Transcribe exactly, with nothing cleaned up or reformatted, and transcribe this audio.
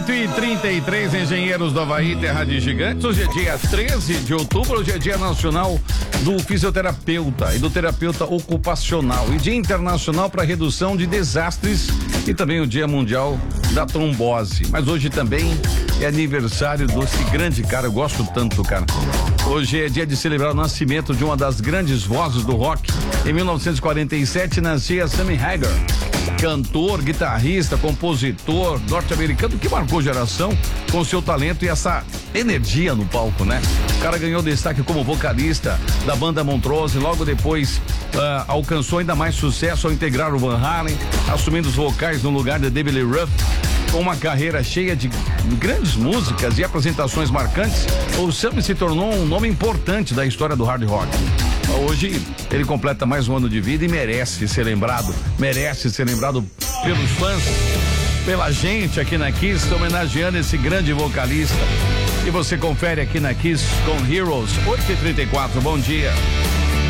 oito e trinta e três, Engenheiros do Havaí, Terra de Gigantes. Hoje é dia treze de outubro, hoje é dia nacional do fisioterapeuta e do terapeuta ocupacional e dia internacional para redução de desastres e também o dia mundial da trombose. Mas hoje também é aniversário desse grande cara, eu gosto tanto do cara. Hoje é dia de celebrar o nascimento de uma das grandes vozes do rock. Em mil novecentos e quarenta e sete nascia Sammy Hagar, cantor, guitarrista, compositor norte-americano que marcou geração com seu talento e essa energia no palco, né? O cara ganhou destaque como vocalista da banda Montrose, logo depois uh, alcançou ainda mais sucesso ao integrar o Van Halen, assumindo os vocais no lugar de David Lee Roth. Com uma carreira cheia de grandes músicas e apresentações marcantes, o Sammy se tornou um nome importante da história do hard rock. Hoje ele completa mais um ano de vida e merece ser lembrado, merece ser lembrado pelos fãs, pela gente aqui na Kiss, homenageando esse grande vocalista. E você confere aqui na Kiss com Heroes, oito e trinta e quatro, bom dia.